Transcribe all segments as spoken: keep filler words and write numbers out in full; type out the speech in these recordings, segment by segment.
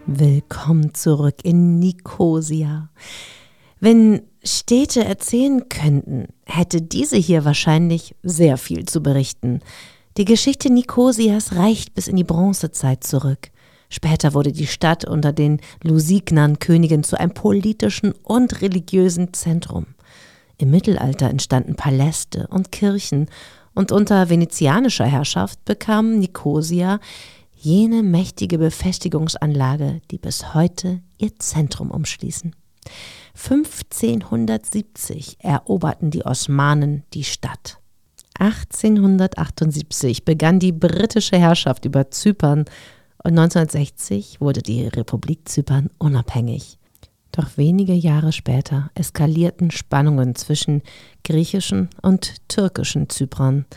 Willkommen zurück in Nikosia. Wenn Städte erzählen könnten, hätte diese hier wahrscheinlich sehr viel zu berichten. Die Geschichte Nikosias reicht bis in die Bronzezeit zurück. Später wurde die Stadt unter den Lusignern-Königen zu einem politischen und religiösen Zentrum. Im Mittelalter entstanden Paläste und Kirchen und unter venezianischer Herrschaft bekam Nikosia jene mächtige Befestigungsanlage, die bis heute ihr Zentrum umschließen. fünfzehnhundertsiebzig eroberten die Osmanen die Stadt. achtzehnhundertachtundsiebzig begann die britische Herrschaft über Zypern und neunzehnhundertsechzig wurde die Republik Zypern unabhängig. Doch wenige Jahre später eskalierten Spannungen zwischen griechischen und türkischen Zyprern.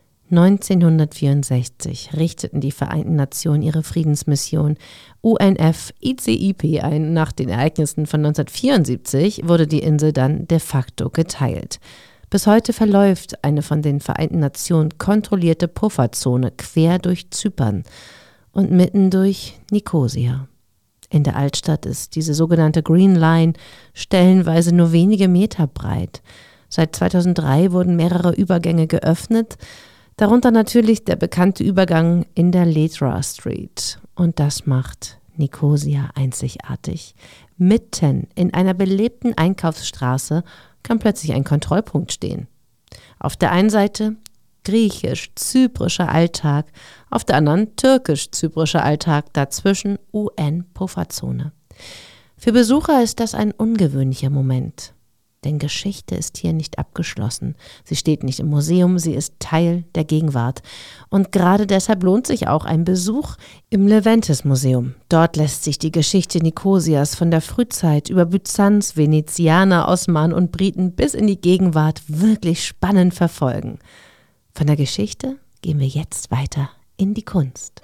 neunzehnhundertvierundsechzig richteten die Vereinten Nationen ihre Friedensmission U N F I C I P ein. Nach den Ereignissen von neunzehnhundertvierundsiebzig wurde die Insel dann de facto geteilt. Bis heute verläuft eine von den Vereinten Nationen kontrollierte Pufferzone quer durch Zypern und mitten durch Nikosia. In der Altstadt ist diese sogenannte Green Line stellenweise nur wenige Meter breit. Seit zweitausenddrei wurden mehrere Übergänge geöffnet, darunter natürlich der bekannte Übergang in der Letra Street. Und das macht Nikosia einzigartig. Mitten in einer belebten Einkaufsstraße kann plötzlich ein Kontrollpunkt stehen. Auf der einen Seite griechisch-zyprischer Alltag, auf der anderen türkisch-zyprischer Alltag, dazwischen U N-Pufferzone. Für Besucher ist das ein ungewöhnlicher Moment. Denn Geschichte ist hier nicht abgeschlossen. Sie steht nicht im Museum, sie ist Teil der Gegenwart. Und gerade deshalb lohnt sich auch ein Besuch im Leventis-Museum. Dort lässt sich die Geschichte Nikosias von der Frühzeit über Byzanz, Venezianer, Osmanen und Briten bis in die Gegenwart wirklich spannend verfolgen. Von der Geschichte gehen wir jetzt weiter in die Kunst.